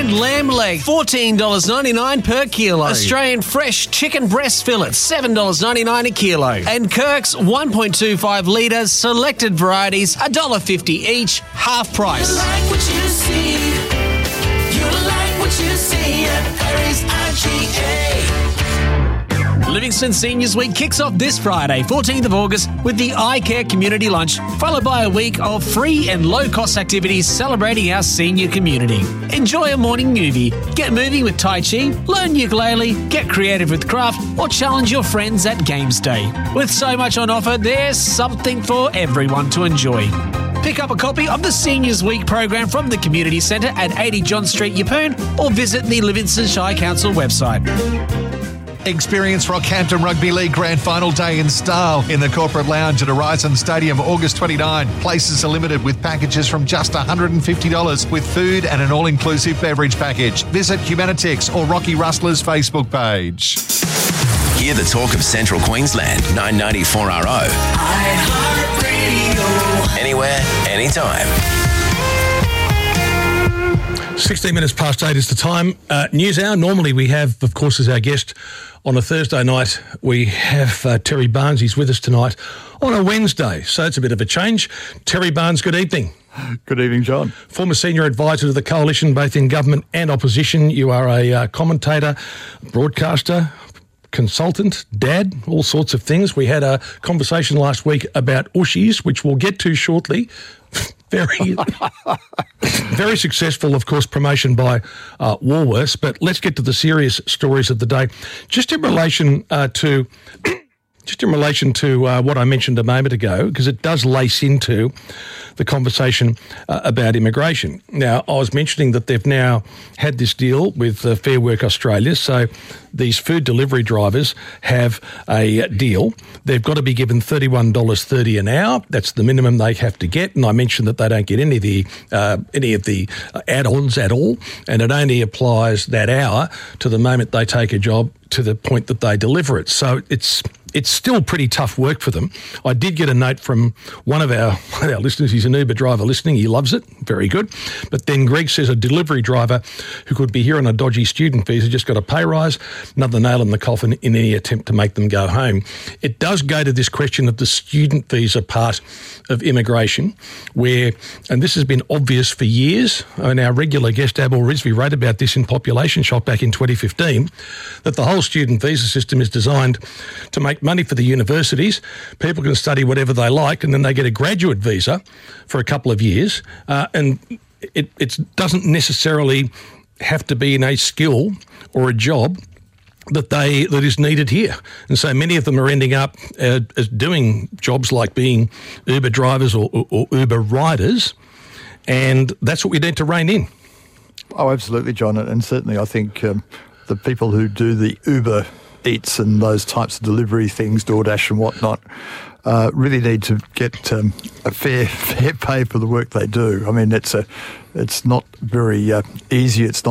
And lamb leg, $14.99 per kilo. Australian fresh chicken breast fillets, $7.99 a kilo. And Kirk's 1.25 litres selected varieties, $1.50 each, half price. You like what you see. You like what you see at Harry's IGA. Livingston Seniors Week kicks off this Friday, 14th of August, with the Eye Care Community Lunch, followed by a week of free and low-cost activities celebrating our senior community. Enjoy a morning movie, get moving with Tai Chi, learn ukulele, get creative with craft, or challenge your friends at Games Day. With so much on offer, there's something for everyone to enjoy. Pick up a copy of the Seniors Week program from the Community Centre at 80 John Street, Yeppoon, or visit the Livingston Shire Council website. Experience Rockhampton Rugby League Grand Final Day in style in the Corporate Lounge at Horizon Stadium, August 29. Places are limited with packages from just $150 with food and an all-inclusive beverage package. Visit Humanitix or Rocky Rustler's Facebook page. Hear the talk of Central Queensland, 994RO. iHeartRadio. Anywhere, anytime. 16 minutes past 8 is the time. News Hour. Normally we have, of course, as our guest on a Thursday night, we have Terry Barnes. He's with us tonight on a Wednesday, so it's a bit of a change. Terry Barnes, good evening. Good evening, John. Former senior advisor to the Coalition, both in government and opposition. You are a commentator, broadcaster, consultant, dad, all sorts of things. We had a conversation last week about Ushies, which we'll get to shortly. Very successful, of course, promotion by Woolworths. But let's get to the serious stories of the day. Just in relation to what I mentioned a moment ago, because it does lace into the conversation about immigration. Now, I was mentioning that they've now had this deal with Fair Work Australia, so these food delivery drivers have a deal. They've got to be given $31.30 an hour. That's the minimum they have to get, and I mentioned that they don't get any of the add-ons at all, and it only applies that hour to the moment they take a job to the point that they deliver it. So it's still pretty tough work for them. I did get a note from one of our listeners. He's an Uber driver listening. He loves it. Very good. But then Greg says a delivery driver who could be here on a dodgy student visa just got a pay rise, another nail in the coffin in any attempt to make them go home. It does go to this question of the student visa part of immigration where, and this has been obvious for years, and our regular guest Abel Rizvi wrote about this in Population Shock back in 2015, that the whole student visa system is designed to make money for the universities. People can study whatever they like, and then they get a graduate visa for a couple of years, and it doesn't necessarily have to be in a skill or a job that is needed here. And so many of them are ending up as doing jobs like being Uber drivers or Uber riders, and that's what we need to rein in. Oh, absolutely, John, and certainly I think the people who do the Uber Eats and those types of delivery things, DoorDash and whatnot, really need to get a fair pay for the work they do. I mean, it's not very easy. It's not